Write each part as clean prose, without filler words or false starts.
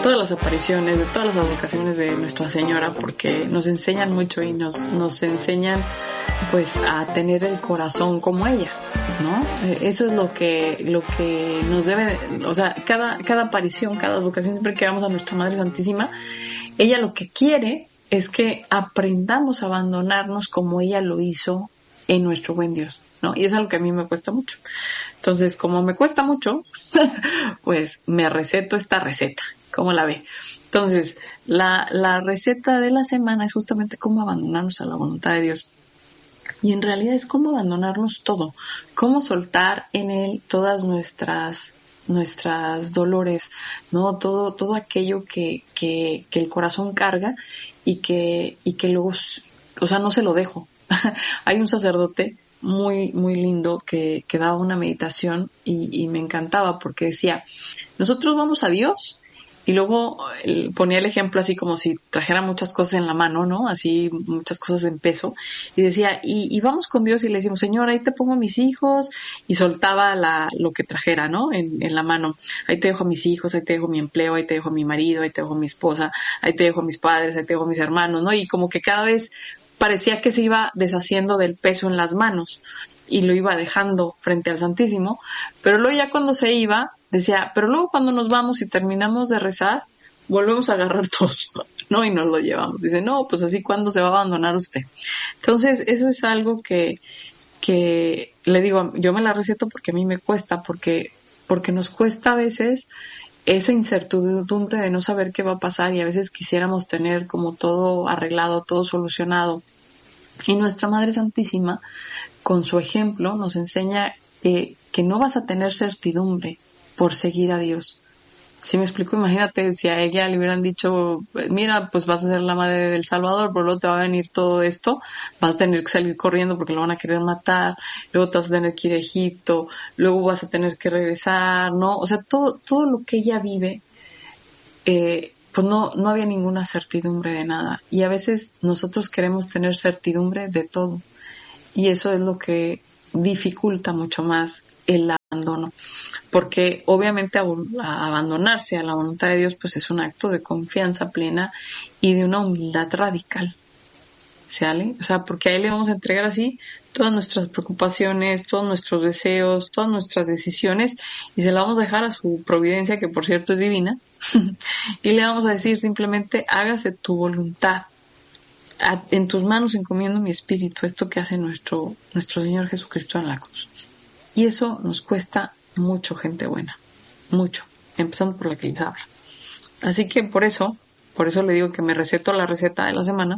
todas las apariciones, de todas las advocaciones de Nuestra Señora, porque nos enseñan mucho y nos enseñan pues a tener el corazón como ella, ¿no? Eso es lo que nos debe, o sea, cada aparición, cada advocación, siempre que vamos a Nuestra Madre Santísima, ella lo que quiere es que aprendamos a abandonarnos como ella lo hizo en nuestro buen Dios, ¿no? Y es algo que a mí me cuesta mucho. Entonces, como me cuesta mucho, pues me receto esta receta. ¿Cómo la ve? Entonces, la receta de la semana es justamente cómo abandonarnos a la voluntad de Dios. Y en realidad es cómo abandonarnos todo, cómo soltar en Él todas nuestras dolores, ¿no? Todo aquello que el corazón carga y que luego, o sea, no se lo dejo. Hay un sacerdote muy lindo que daba una meditación y me encantaba porque decía, nosotros vamos a Dios, y luego ponía el ejemplo así como si trajera muchas cosas en la mano, ¿no? Así muchas cosas en peso, y decía, y vamos con Dios y le decimos, Señor, ahí te pongo a mis hijos, y soltaba lo que trajera, ¿no? En la mano, ahí te dejo a mis hijos, ahí te dejo mi empleo, ahí te dejo a mi marido, ahí te dejo a mi esposa, ahí te dejo a mis padres, ahí te dejo a mis hermanos, ¿no? Y como que cada vez parecía que se iba deshaciendo del peso en las manos y lo iba dejando frente al Santísimo, pero luego ya cuando se iba, decía, pero luego cuando nos vamos y terminamos de rezar, volvemos a agarrar todos, ¿no? Y nos lo llevamos. Dice, no, pues así, ¿cuándo se va a abandonar usted? Entonces, eso es algo que le digo, yo me la receto porque a mí me cuesta, porque nos cuesta a veces esa incertidumbre de no saber qué va a pasar, y a veces quisiéramos tener como todo arreglado, todo solucionado. Y Nuestra Madre Santísima, con su ejemplo, nos enseña que no vas a tener certidumbre por seguir a Dios. ¿Sí me explico? Imagínate si a ella le hubieran dicho, mira, pues vas a ser la madre del Salvador, pero luego te va a venir todo esto, vas a tener que salir corriendo porque lo van a querer matar, luego te vas a tener que ir a Egipto, luego vas a tener que regresar, ¿no? O sea, todo lo que ella vive, pues no había ninguna certidumbre de nada. Y a veces nosotros queremos tener certidumbre de todo. Y eso es lo que dificulta mucho más el abandono. Porque obviamente abandonarse a la voluntad de Dios pues es un acto de confianza plena y de una humildad radical. ¿Sale? O sea, porque a Él le vamos a entregar así todas nuestras preocupaciones, todos nuestros deseos, todas nuestras decisiones, y se la vamos a dejar a su providencia, que por cierto es divina, y le vamos a decir simplemente, hágase tu voluntad. En tus manos encomiendo mi espíritu, esto que hace nuestro Señor Jesucristo en la cruz. Y eso nos cuesta mucho, gente buena, mucho, empezando por la que les habla. Así que por eso le digo que me receto la receta de la semana,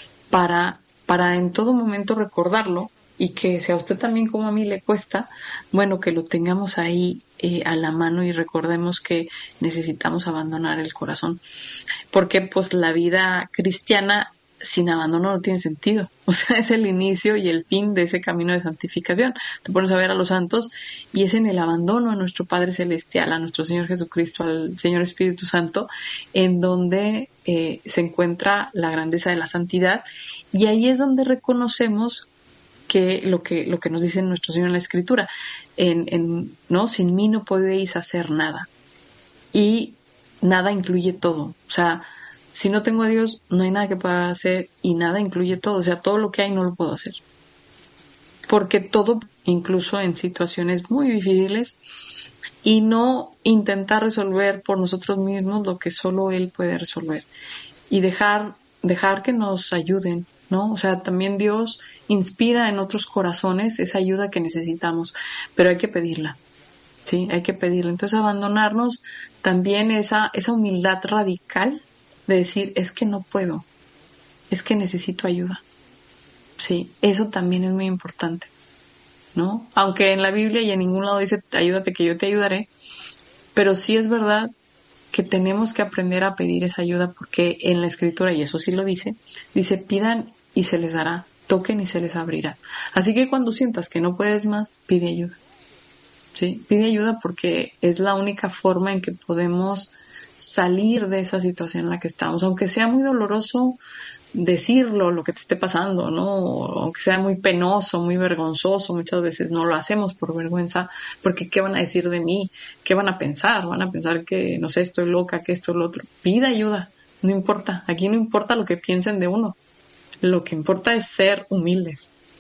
para en todo momento recordarlo, y que si a usted también como a mí le cuesta, bueno, que lo tengamos ahí a la mano, y recordemos que necesitamos abandonar el corazón, porque pues la vida cristiana sin abandono no tiene sentido. O sea, es el inicio y el fin de ese camino de santificación. Te pones a ver a los santos y es en el abandono a nuestro Padre Celestial, a nuestro Señor Jesucristo, al Señor Espíritu Santo, en donde se encuentra la grandeza de la santidad, y ahí es donde reconocemos que lo que nos dice nuestro Señor en la Escritura, no, sin mí no podéis hacer nada, y nada incluye todo. O sea, si no tengo a Dios, no hay nada que pueda hacer, y nada incluye todo. O sea, todo lo que hay no lo puedo hacer. Porque todo, incluso en situaciones muy difíciles, y no intentar resolver por nosotros mismos lo que solo Él puede resolver. Y dejar que nos ayuden, ¿no? O sea, también Dios inspira en otros corazones esa ayuda que necesitamos, pero hay que pedirla. Sí, hay que pedirla. Entonces, abandonarnos también esa humildad radical de decir, es que no puedo, es que necesito ayuda. Sí, eso también es muy importante, ¿no? Aunque en la Biblia y en ningún lado dice, ayúdate que yo te ayudaré, pero sí es verdad que tenemos que aprender a pedir esa ayuda, porque en la Escritura, y eso sí lo dice, pidan y se les dará, toquen y se les abrirá. Así que cuando sientas que no puedes más, pide ayuda. Sí, pide ayuda, porque es la única forma en que podemos salir de esa situación en la que estamos, aunque sea muy doloroso, decirlo, lo que te esté pasando, ¿no? Aunque sea muy penoso, muy vergonzoso, muchas veces no lo hacemos por vergüenza, porque ¿qué van a decir de mí? ¿Qué van a pensar? Van a pensar que, no sé, estoy loca, que esto, lo otro. Pida ayuda, no importa, aquí no importa lo que piensen de uno, lo que importa es ser humildes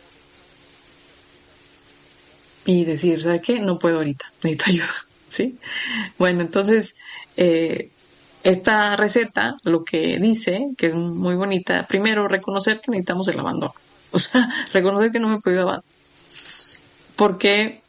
y decir, ¿sabe qué? No puedo ahorita, necesito ayuda, ¿sí? Bueno, entonces, esta receta lo que dice, que es muy bonita, primero reconocer que necesitamos el abandono. O sea, reconocer que no me he podido abandonar. Porque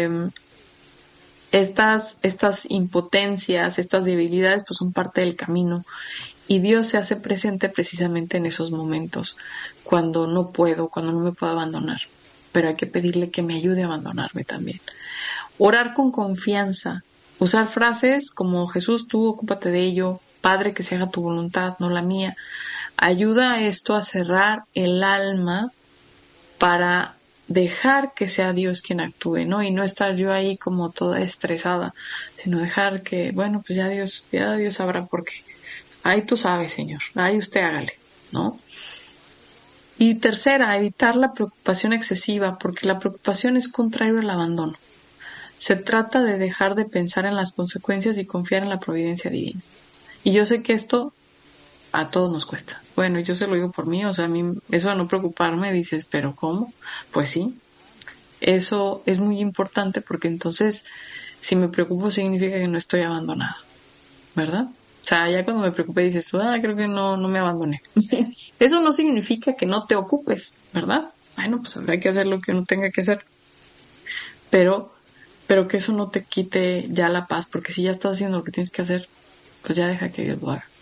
estas impotencias, estas debilidades, pues son parte del camino. Y Dios se hace presente precisamente en esos momentos, cuando no puedo, cuando no me puedo abandonar. Pero hay que pedirle que me ayude a abandonarme también. Orar con confianza. Usar frases como Jesús, tú ocúpate de ello, Padre, que se haga tu voluntad, no la mía. Ayuda a esto a cerrar el alma para dejar que sea Dios quien actúe, ¿no? Y no estar yo ahí como toda estresada, sino dejar que, bueno, pues ya Dios sabrá por qué. Ahí tú sabes, Señor, ahí usted hágale, ¿no? Y tercera, evitar la preocupación excesiva, porque la preocupación es contrario al abandono. Se trata de dejar de pensar en las consecuencias y confiar en la providencia divina. Y yo sé que esto a todos nos cuesta. Bueno, yo se lo digo por mí, o sea, a mí eso de no preocuparme, dices, ¿pero cómo? Pues sí, eso es muy importante porque entonces, si me preocupo significa que no estoy abandonada, ¿verdad? O sea, ya cuando me preocupé dices, creo que no me abandoné. Eso no significa que no te ocupes, ¿verdad? Bueno, pues habrá que hacer lo que uno tenga que hacer. Pero que eso no te quite ya la paz, porque si ya estás haciendo lo que tienes que hacer, pues ya deja que Dios lo haga.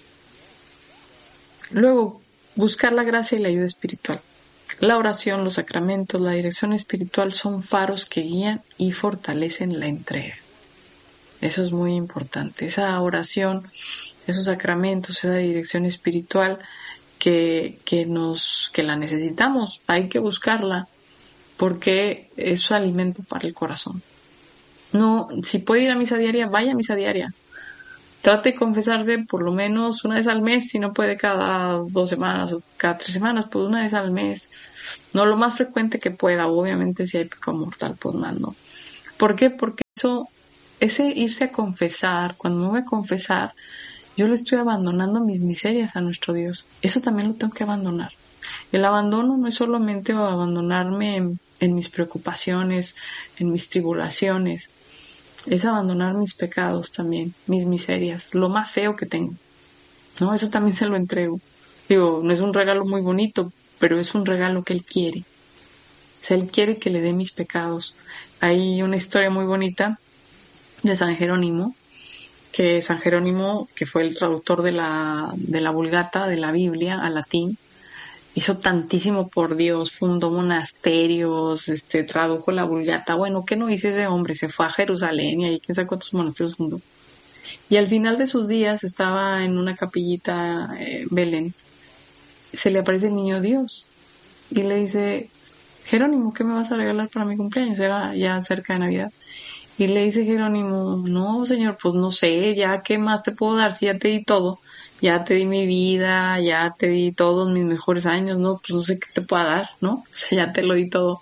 Luego, buscar la gracia y la ayuda espiritual. La oración, los sacramentos, la dirección espiritual son faros que guían y fortalecen la entrega. Eso es muy importante. Esa oración, esos sacramentos, esa dirección espiritual que la necesitamos, hay que buscarla porque es alimento para el corazón. No, si puede ir a misa diaria, vaya a misa diaria. Trate de confesarse por lo menos una vez al mes, si no puede cada 2 semanas o cada 3 semanas, pues una vez al mes. No lo más frecuente que pueda, obviamente si hay pecado mortal, pues más no. ¿Por qué? Porque ese irse a confesar, cuando me voy a confesar, yo le estoy abandonando mis miserias a nuestro Dios. Eso también lo tengo que abandonar. El abandono no es solamente abandonarme en mis preocupaciones, en mis tribulaciones, es abandonar mis pecados también, mis miserias, lo más feo que tengo, ¿no? Eso también se lo entrego. Digo, no es un regalo muy bonito, pero es un regalo que Él quiere. O sea, Él quiere que le dé mis pecados. Hay una historia muy bonita de San Jerónimo, que San Jerónimo, que fue el traductor de la Vulgata, de la Biblia, al latín, hizo tantísimo por Dios, fundó monasterios, tradujo la Vulgata. Bueno, ¿qué no hizo ese hombre? Se fue a Jerusalén y ahí quién sabe cuántos monasterios fundó. Y al final de sus días estaba en una capillita Belén. Se le aparece el niño Dios y le dice, Jerónimo, ¿qué me vas a regalar para mi cumpleaños? Era ya cerca de Navidad. Y le dice Jerónimo, no, señor, pues no sé, ya qué más te puedo dar si ya te di todo. Ya te di mi vida, ya te di todos mis mejores años, ¿no? Pues no sé qué te pueda dar, ¿no? O sea, ya te lo di todo.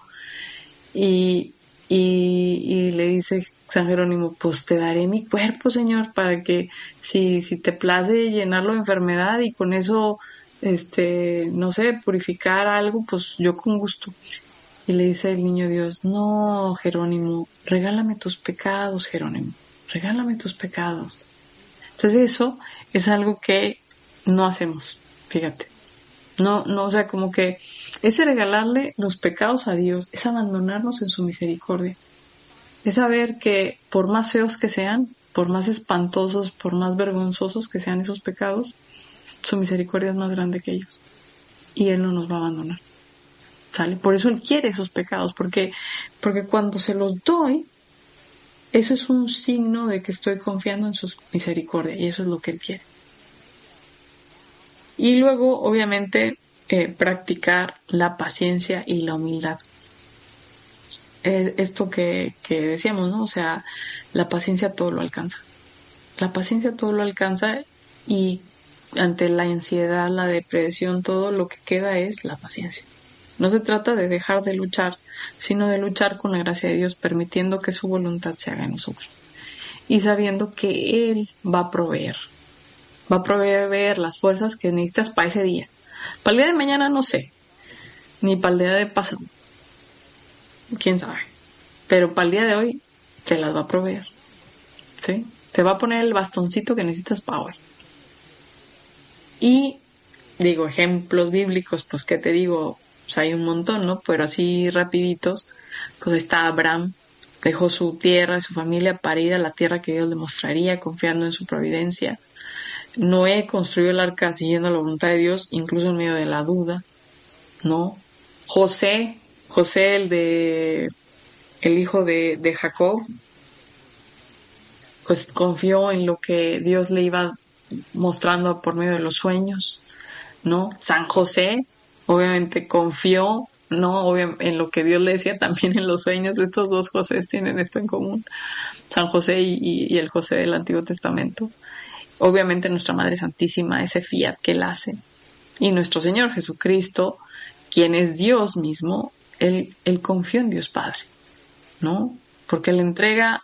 Y le dice San Jerónimo, pues te daré mi cuerpo, Señor, para que si te place llenarlo de enfermedad y con eso, no sé, purificar algo, pues yo con gusto. Y le dice el niño Dios, no, Jerónimo, regálame tus pecados, Jerónimo, regálame tus pecados. Entonces eso es algo que no hacemos, fíjate. No, o sea, como que ese regalarle los pecados a Dios es abandonarnos en su misericordia. Es saber que por más feos que sean, por más espantosos, por más vergonzosos que sean esos pecados, su misericordia es más grande que ellos. Y Él no nos va a abandonar. ¿Sale? Por eso Él quiere esos pecados, porque cuando se los doy, eso es un signo de que estoy confiando en su misericordia y eso es lo que Él quiere. Y luego, obviamente, practicar la paciencia y la humildad. Esto que decíamos, ¿no? O sea, la paciencia todo lo alcanza. La paciencia todo lo alcanza y ante la ansiedad, la depresión, todo lo que queda es la paciencia. No se trata de dejar de luchar, sino de luchar con la gracia de Dios, permitiendo que su voluntad se haga en nosotros. Y sabiendo que Él va a proveer las fuerzas que necesitas para ese día. Para el día de mañana no sé, ni para el día de pasado, quién sabe. Pero para el día de hoy te las va a proveer, ¿sí? Te va a poner el bastoncito que necesitas para hoy. Y digo, ejemplos bíblicos, pues que te digo, pues hay un montón, ¿no? Pero así rapiditos, pues está Abraham, dejó su tierra y su familia para ir a la tierra que Dios le mostraría, confiando en su providencia. Noé construyó el arca siguiendo la voluntad de Dios, incluso en medio de la duda, ¿no? José, el hijo de Jacob, pues confió en lo que Dios le iba mostrando por medio de los sueños, ¿no? San José, obviamente confió, ¿no? En lo que Dios le decía, también en los sueños. Estos dos Josés tienen esto en común, San José y el José del Antiguo Testamento. Obviamente nuestra Madre Santísima, ese fiat que Él hace, y nuestro Señor Jesucristo, quien es Dios mismo, Él confió en Dios Padre, ¿no? Porque le entrega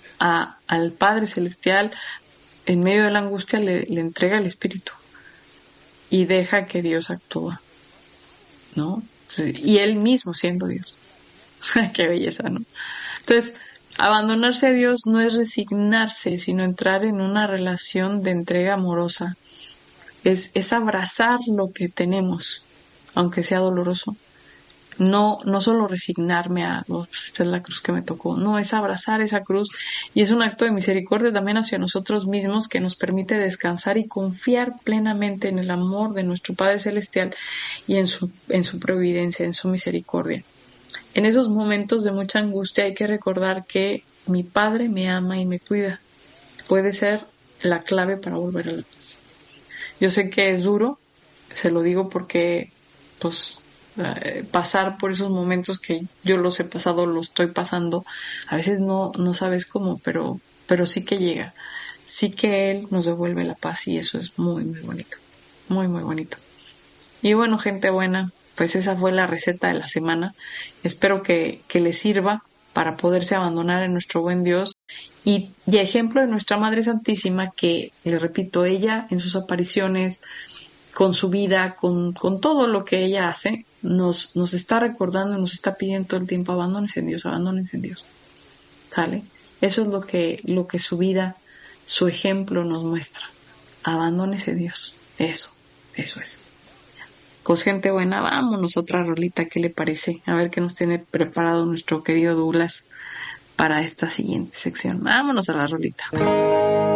al Padre Celestial, en medio de la angustia le entrega el Espíritu y deja que Dios actúa, ¿no? Y Él mismo siendo Dios. Qué belleza, ¿no? Entonces, abandonarse a Dios no es resignarse, sino entrar en una relación de entrega amorosa. Es abrazar lo que tenemos, aunque sea doloroso. No solo resignarme a, esta es la cruz que me tocó. No, es abrazar esa cruz, y es un acto de misericordia también hacia nosotros mismos que nos permite descansar y confiar plenamente en el amor de nuestro Padre Celestial y en su providencia, en su misericordia. En esos momentos de mucha angustia hay que recordar que mi Padre me ama y me cuida. Puede ser la clave para volver a la paz. Yo sé que es duro, se lo digo porque pues pasar por esos momentos que yo los he pasado, los estoy pasando, a veces no sabes cómo, pero sí que llega, sí que Él nos devuelve la paz, y eso es muy, muy bonito, muy, muy bonito. Y bueno, gente buena, pues esa fue la receta de la semana. Espero que les sirva para poderse abandonar en nuestro buen Dios, y ejemplo de nuestra Madre Santísima, que, le repito, ella en sus apariciones, con su vida, con todo lo que ella hace, nos está recordando, nos está pidiendo todo el tiempo: abandónense en Dios, abandónense en Dios, ¿sale? Eso es lo que su vida, su ejemplo nos muestra. Abandónense en Dios, eso es. Pues gente buena, vámonos otra rolita, ¿qué le parece? A ver qué nos tiene preparado nuestro querido Douglas para esta siguiente sección. Vámonos a la rolita.